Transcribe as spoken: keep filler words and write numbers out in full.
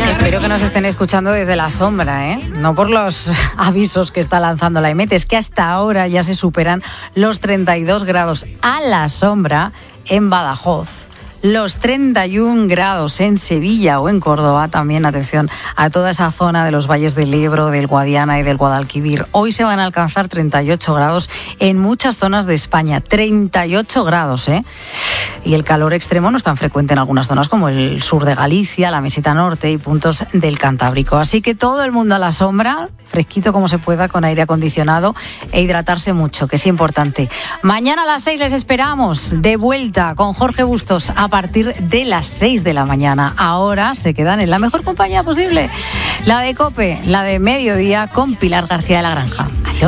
Espero que nos estén escuchando desde la sombra, ¿eh? No por los avisos que está lanzando la EMET, es que hasta ahora ya se superan los treinta y dos grados a la sombra en Badajoz. Los treinta y un grados en Sevilla o en Córdoba, también atención a toda esa zona de los valles del Ebro, del Guadiana y del Guadalquivir. Hoy se van a alcanzar treinta y ocho grados en muchas zonas de España, treinta y ocho grados, ¿eh? Y el calor extremo no es tan frecuente en algunas zonas como el sur de Galicia, la meseta norte y puntos del Cantábrico. Así que todo el mundo a la sombra, fresquito como se pueda, con aire acondicionado e hidratarse mucho, que es importante. Mañana a las seis les esperamos de vuelta con Jorge Bustos a partir de las seis de la mañana. Ahora se quedan en la mejor compañía posible, la de COPE, la de Mediodía, con Pilar García de la Granja. Adiós.